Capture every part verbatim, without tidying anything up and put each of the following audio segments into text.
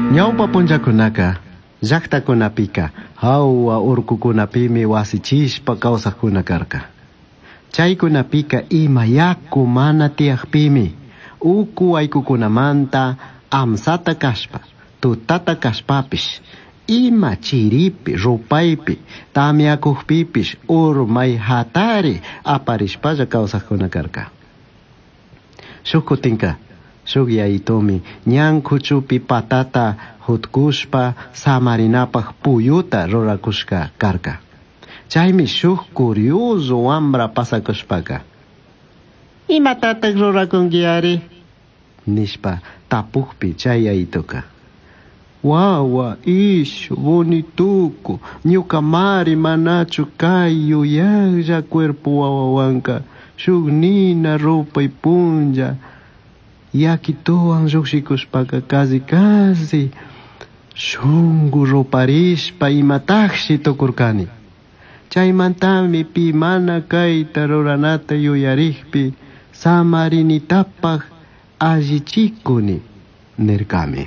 Ñawpa punllakunaka llaqtakunapika hawa urkukunapimi wasichishpa kawsaqkuna karka. Chaykunapika ima yaku mana tiyaqpimi uku aykukunamanta amsata kashpa, tutata kashpapish, ima chiripi, rupaypi, tamyakuqpipish urmay hatari aparishpalla kawsaqkuna karka. Shuk kutinka shuk yayitomi ñan kuchupi patata hutkushpa samarinapaq puyuta rurakushka karka. Chaymi shuk curioso wambra pasakushpaka "Imatatak rurakunki ari?" nishpa tapukpi chay yayituka. "Wawa ish bonituku, ñuka mari manachu kay yuyaqlla cuerpo wawawanka shuk nina rupay punlla yakituwan lluqsikushpaka kasi kasi shunqu ruparishpa imataqshi tukurkani. Chaymantami pi mana kayta ruranata yuyariqpi samarinitapaq allichikuni nirkami.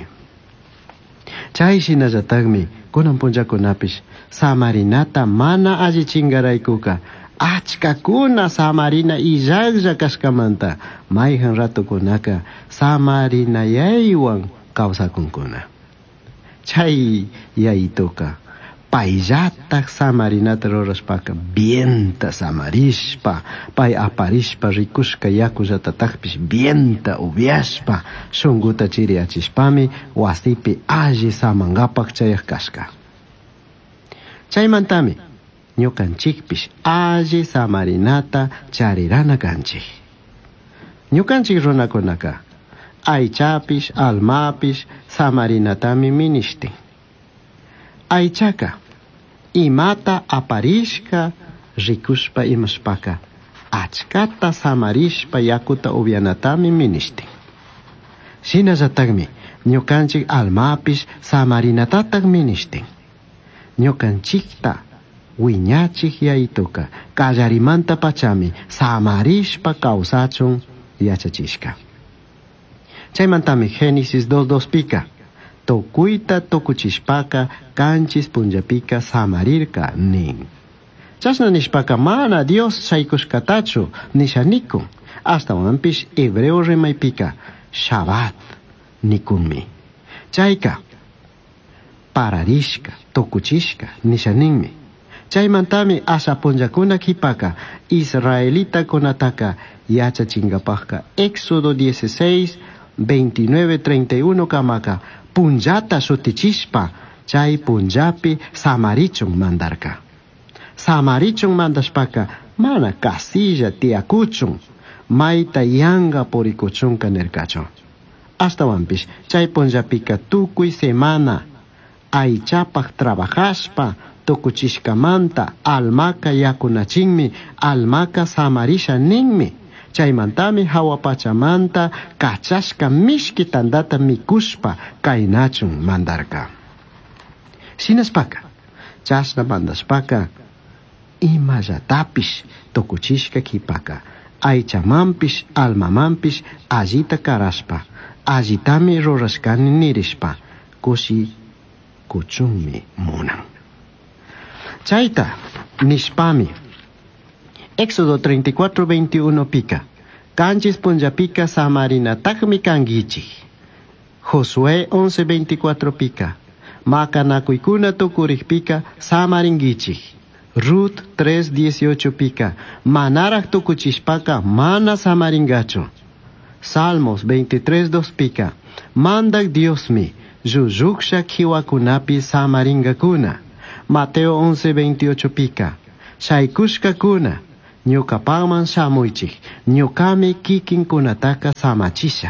Chayshinallataqmi kunan punllakunapish samarinata mana allichingaraykuka achkakuna samarina illaqlla kashkamanta mayqan ratukunaka samarinayaywan kawsakunkuna. Chay yayituka payllatak samarinata rurashpaka bienta samarishpa, pay aparishpa rikushka yakullatataqpish bienta ubiashpa shunguta chiriachishpami wasipi alli samangapaq chayaq kashka. Chaymantami ñukanchikpish alli samarinata charirana kanchik. Ñukanchik runakunaka aychapish almapish samarinatami minishtin. Aychaka imata aparishka rikushpa imashpaka achkata samarishpa yakuta ubianatami minishtin. Shinallataqmi ñukanchik almapish samarinatatak minishtin. Ñukanchikta wiñachik yayituka kallarimanta pachami samarishpa kawsachun yachachishka. Chaymantami Génesis dos dos pika Tokuyta tokuchishpaka kanchis punllapika samarirka nin. Chashna nishpaka mana Dios chaykushkatachu nishanikun. Hasta wanpish hebreo rimaypika Shabbat nikunmi. Chayka pararishka, tokuchishka nishaninmi. Chaymantami asha punllakuna kipaka Israelita kunataka yachachinkapaqka Éxodo dieciséis, veintinueve, treinta y uno kamaka punllata sutichishpa chay punllapi samarichun mandarka. Samarichun mandashpaka mana kasilla tiakuchun mayta yanga porikuchunka nirkachun. Hasta wampish chay punllapika tukuy semana aychapaq trabajashpa tukuchishkamanta almaka yakunachinmi almaka samarisha ninmi. Chaymantami hawa pachamanta kachashka mishki tandata mikushpa kaynachun mandarka. Sinaspaka chashna mandashpaka imallatapish tukuchishka kipaka aychamanpish almamanpish allita karashpa allitami rurashkani nirishpa kushi kuchunmi munan. Chayta nishpami Éxodo treinta y cuatro, veintiuno pika kanchis punllapika samarinataqmi kankichik. Josué once, veinticuatro pika makanakuykuna tukurikpika samarinkichik. Ruth tres, dieciocho pika manaraq tukuchishpaka mana samaringachu. Salmos veintitrés, dos pika mandak Diosmi llulluksha kiwakunapi samaringakuna. Mateo once, veintiocho pika shaykushkakuna ñukapaman shamuychik ñukami kikinkunataka samachisha.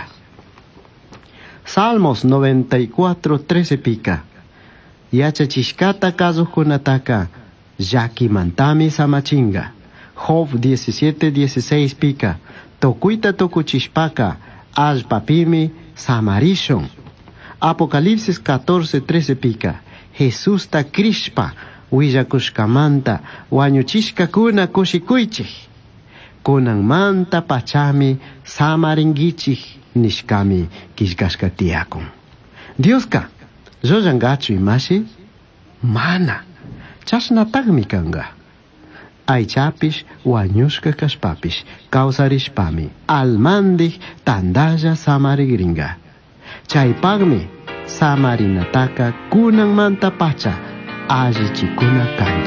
Salmos noventa y cuatro, trece pika yachachishkata kasuqkunataka llakimantami samachinga. Job diecisiete, dieciséis pika tukuyta tukuchishpaka allpapimi samarishun. Apocalipsis catorce, trece pika Jesús ta krishpa willakushkamanta wañuchishkakuna kushikuychik. Kunanmanta pachami samarinkichik nishkami kishkashka tiyakun. Dioska Lluyangachu imashi? Mana. Chashnataqmi kanga. Aychapish wañushka kashpapish kawsarishpami almandik tandalla samarigringa. Chaypagmi samarinataka kunanmanta pacha allichikuna kanchik.